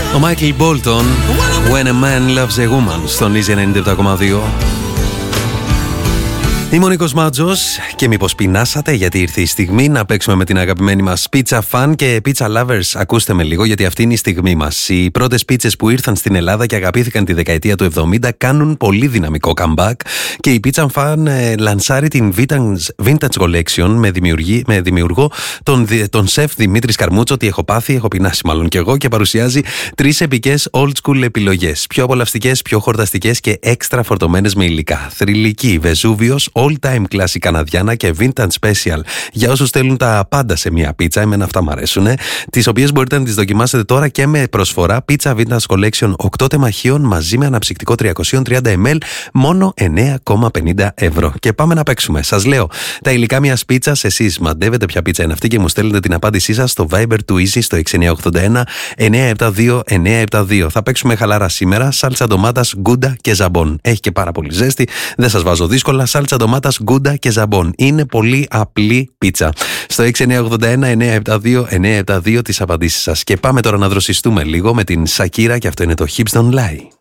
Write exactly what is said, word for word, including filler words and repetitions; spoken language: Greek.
Ο Michael Bolton, When a Man Loves a Woman, στον Easy ενενήντα επτά κόμμα δύο. Είμαι ο Νίκος Μάτζος και μήπως πεινάσατε, γιατί ήρθε η στιγμή να παίξουμε με την αγαπημένη μας Pizza Fan και Pizza Lovers. Ακούστε με λίγο, γιατί αυτή είναι η στιγμή μας. Οι πρώτες πίτσες που ήρθαν στην Ελλάδα και αγαπήθηκαν τη δεκαετία του εβδομήντα κάνουν πολύ δυναμικό comeback και η Pizza Fan ε, λανσάρει την Vintage, vintage Collection με, με δημιουργό τον, τον σεφ Δημήτρη Καρμούτσο. Τι έχω πάθει, έχω πεινάσει μάλλον κι εγώ, και παρουσιάζει τρεις επικές old school επιλογές. Πιο απολαυστικές, πιο χορταστικές και έξτρα φορτωμένες με υλικά. Θρυλική, Βεζούβιος, all time classic καναδιάνα και vintage special. Για όσους θέλουν τα πάντα σε μια πίτσα, εμένα αυτά μου αρέσουν, τις οποίες μπορείτε να τις δοκιμάσετε τώρα και με προσφορά Pizza Vintage Collection οκτώ τεμαχίων μαζί με αναψυκτικό τριακόσια τριάντα μιλιλίτρα, μόνο εννέα κόμμα πενήντα ευρώ. Και πάμε να παίξουμε. Σας λέω τα υλικά μιας πίτσας, εσείς μαντεύετε ποια πίτσα είναι αυτή και μου στέλνετε την απάντησή σας στο Viber του Easy στο έξι εννιά οκτώ ένα εννιά επτά δύο εννιά επτά δύο. Θα παίξουμε χαλαρά σήμερα. Σάλτσα ντομάτας, γκούντα και ζαμπόν. Έχει και πάρα πολύ ζέστη, δεν σας βάζω δύσκολα. Σάλτσα ντομάτας, γκούντα και ζαμπόν. Είναι πολύ απλή πίτσα. Στο έξι εννιά οκτώ ένα εννιά επτά δύο εννιά επτά δύο τις απαντήσεις σας. Και πάμε τώρα να δροσιστούμε λίγο με την Σακύρα και αυτό είναι το Hips Don't Lie.